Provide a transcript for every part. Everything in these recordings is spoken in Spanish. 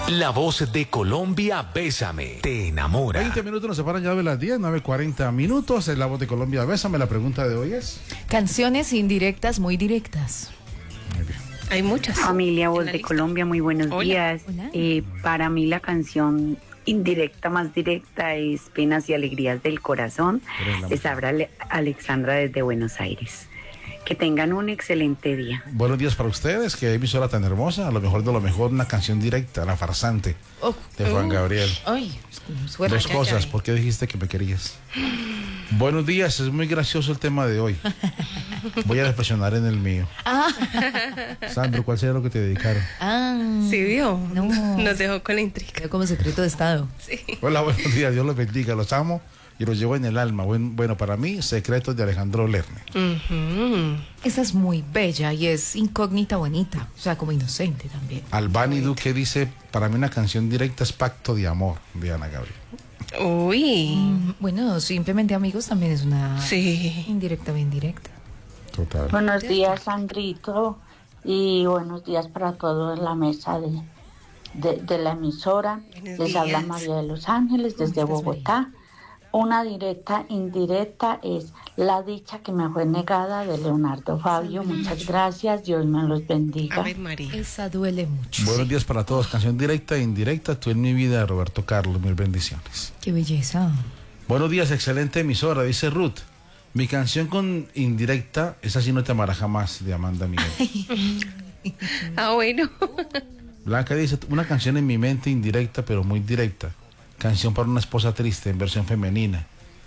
La voz de Colombia, Bésame, te enamora. 20 minutos nos separan ya de las 10, 9:40 minutos. Es La Voz de Colombia, Bésame. La pregunta de hoy es... Canciones indirectas, muy directas. Muy bien. Hay muchas. Familia Voz de Colombia, muy buenos días. Hola. Para mí la canción indirecta más directa es Penas y Alegrías del Corazón. Les habla Alexandra desde Buenos Aires. Que tengan un excelente día. Buenos días para ustedes, que emisora tan hermosa. A lo mejor de lo mejor, una canción directa, La Farsante, de Juan Gabriel. Ay, suerte. Dos cosas, ¿por qué dijiste que me querías? Buenos días, es muy gracioso el tema de hoy. Voy a reflexionar en el mío. Sandro, ¿cuál será lo que te dedicaron? ¿Sí vio? No. Nos dejó con la intriga. Quedó como secreto de Estado. Sí. Hola, buenos días, Dios los bendiga, los amo y los llevo en el alma. Bueno, para mí, Secretos de Alejandro Lerner. Esa es muy bella y es incógnita bonita, o sea, como inocente también. Albani Duque dice, para mí una canción directa es Pacto de Amor, de Ana Gabriel. Uy. Bueno, Simplemente Amigos también es una Sí. indirecta, bien directa. Total. Buenos días, Sandrito, y buenos días para todos en la mesa de la emisora. Buenos Les habla días. María de los Ángeles desde estás, Bogotá. Una directa, indirecta es La dicha que me fue negada de Leonardo Fabio. Muchas gracias, Dios me los bendiga. Ave María. Esa duele mucho. Buenos días para todos, canción directa e indirecta, Tú en mi vida, de Roberto Carlos, mil bendiciones. Qué belleza. Buenos días, excelente emisora, dice Ruth. Mi canción con indirecta es Así no te amará jamás, de Amanda Miguel. Ah, bueno. Blanca dice, una canción en mi mente indirecta, pero muy directa. Canción para una esposa triste, en versión femenina.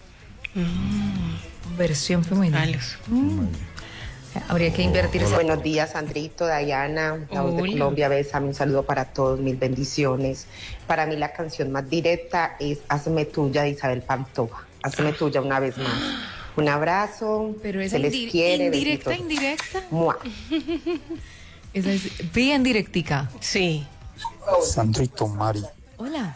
Versión femenina. Malos. Habría que invertir esa. Buenos días, Sandrito, Dayana, La Voz de Hola. Colombia, Bésame, un saludo para todos, mil bendiciones. Para mí la canción más directa es Hazme Tuya, de Isabel Pantoja. Hazme Tuya una vez más. Un abrazo, Pero esa se les quiere, indirecta, besitos. indirecta. Mua. Esa es bien directica. Sí. Sandrito, Mari, Hola.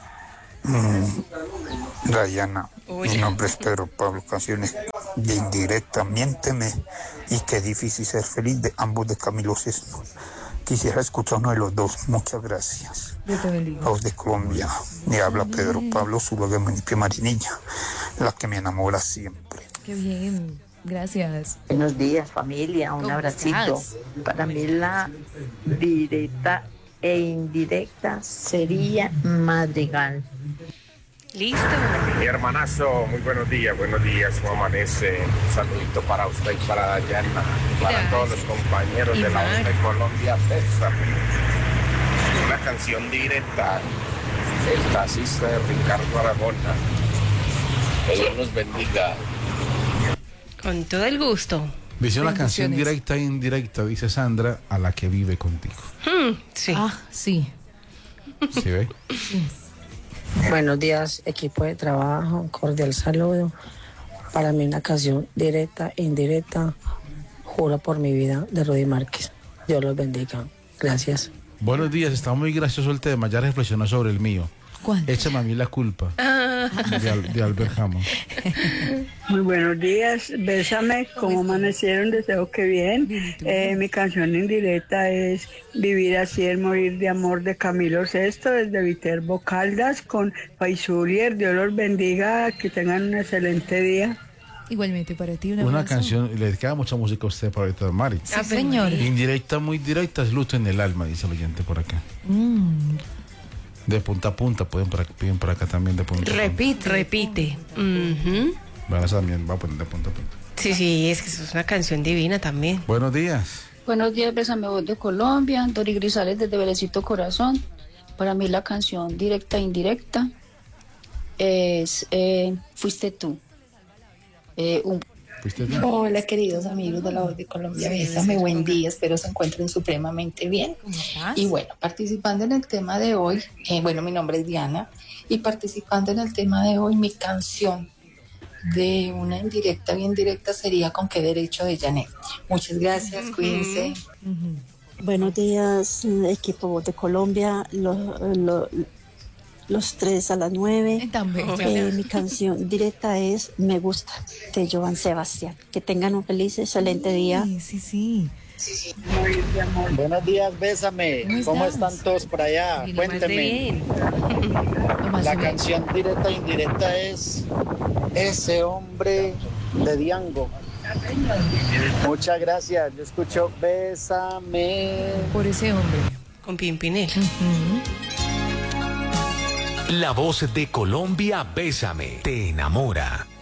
Dayana, Hola. mi nombre es Pedro Pablo, canciones de indirecta, Miénteme y Qué difícil ser feliz, de ambos de Camilo Sesto. Quisiera escuchar uno de los dos, muchas gracias. Dios te bendiga. La Voz de Colombia, me habla Pedro Pablo, su de Municipio Marinilla, la que me enamora siempre. Qué bien. Gracias. Buenos días, familia, un ¿Cómo abracito. estás? Para mí la directa e indirecta sería Madrigal. Listo. Mi hermanazo, muy buenos días, ¿cómo amanece? Un saludito para usted y para Dayana, para Gracias. todos los compañeros Y de La Voz de Mari. Colombia, Bésame. Una canción directa, El taxista de Ricardo Aragona. Que Dios los bendiga. Con todo el gusto. Dice una canción Bendiciones. directa e indirecta, dice Sandra, a la que vive contigo. Sí. Ah, sí. ¿Sí ve? Buenos días, equipo de trabajo, un cordial saludo. Para mí una canción directa e indirecta, Juro por mi vida, de Rudy Márquez. Dios los bendiga. Gracias. Buenos días, está muy gracioso el tema, ya reflexionó sobre el mío. ¿Cuál? Échame a mí la culpa, de Albert Hammond. Muy buenos días, Bésame, ¿cómo amanecieron? Deseo que bien. Mi canción indirecta es Vivir así es morir de amor, de Camilo Sesto, desde Viterbo Caldas, con Paisurier. Dios los bendiga, que tengan un excelente día. Igualmente para ti Una canción, le queda mucha música a usted, Pablito Mari. Sí, señor. Indirecta, muy directa, es Luto en el alma, dice el oyente por acá. De punta a punta, piden por acá también de punta a punta. Repite. Ujú. Bueno, esa también va a poner de punta a punta. Sí, es que eso es una canción divina también. Buenos días. Buenos días, Bésame Voz de Colombia, Dori Grisales desde Belecito Corazón. Para mí la canción directa e indirecta es Fuiste tú. ¿Fuiste tú? Hola, queridos amigos de La Voz de Colombia, Bésame, buen día, espero se encuentren supremamente bien. Y bueno, participando en el tema de hoy, mi nombre es Diana, y participando en el tema de hoy, mi canción de una indirecta, bien directa, sería Con qué derecho, de Janet. Muchas gracias, cuídense. Buenos días, equipo Voz de Colombia, los 3 a las 9. Mi canción directa es Me Gusta, de Joan Sebastián. Que tengan un feliz, excelente día. Sí. Buenos días, Bésame. ¿Cómo están todos por allá? Cuéntenme. La canción directa e indirecta es Ese hombre de Diango. Muchas gracias. Yo escucho Bésame. Por ese hombre. Con Pimpinel. La voz de Colombia, Bésame, te enamora.